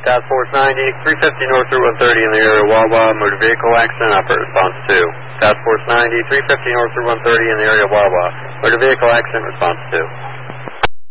Task Force 90, 350 North Route 130 in the area of Wawa, motor vehicle accident, operator response 2. Task Force 90, 350 North Route 130 in the area of Wawa, motor vehicle accident, response 2.